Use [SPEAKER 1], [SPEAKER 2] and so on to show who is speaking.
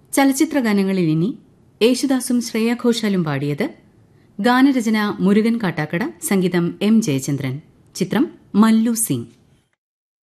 [SPEAKER 1] ചലച്ചിത്ര ഗാനങ്ങളിൽ ഇനി യേശുദാസും ശ്രേയ ഘോഷാലും പാടിയത്. ഗാനരചന മുരുകൻ കാട്ടാക്കട, സംഗീതം എം ജയചന്ദ്രൻ. ചിത്രം മല്ലു സിംഗ്.